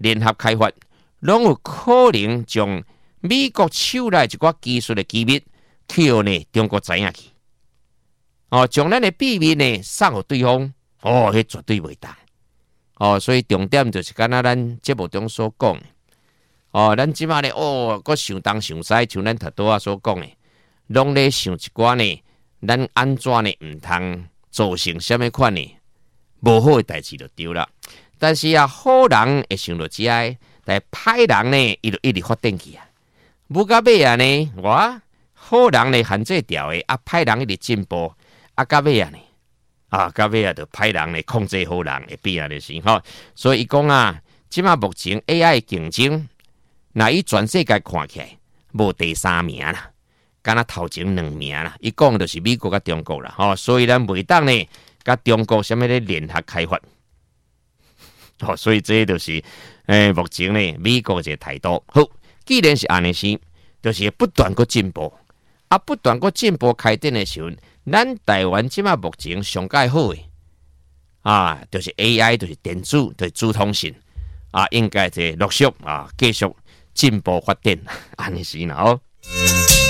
联合开发，拢有可能将美国手内一寡技术的机密，去互呢中国知影去。将咱的秘密呢送互对方，迄绝对袂当。所以重点就是敢若咱节目中所讲的。咱即马呢，搁想东想西，像咱头拄仔所讲的，拢咧想一寡呢，咱安怎呢毋通造成什么款呢无好的代志就对了。但是好人会想到遮个，但歹人呢，伊就一直发展去啊。不到尾呢，好人呢限制条的，歹人一直进步，到尾呢，到尾就歹人呢控制好人，会变就是吼。所以伊讲即马目前 AI 的竞争，那以全世界看起来，无第三名啦，敢若头前2名啦。伊讲就是美国甲中国啦，所以咱袂当呢，甲中国什么咧联合开发。所以这就是目前呢美国一个态度。好，既然是安尼先，就是不断个进步，不断个进步开展的时候，咱台湾即马目前上介好的就是 AI， 就是电子，就是资通讯应该是陆续继续进步发展，安尼先啦。